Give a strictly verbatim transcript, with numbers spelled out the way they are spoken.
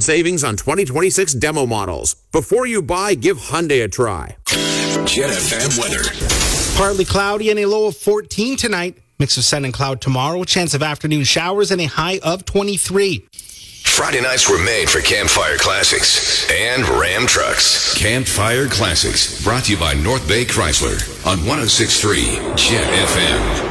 savings on twenty twenty-six demo models. Before you buy, give Hyundai a try. Jet F M weather. Partly cloudy and a low of fourteen tonight. Mix of sun and cloud tomorrow. Chance of afternoon showers and a high of twenty-three. Friday nights were made for Campfire Classics and Ram Trucks. Campfire Classics, brought to you by North Bay Chrysler on one oh six point three Jet F M.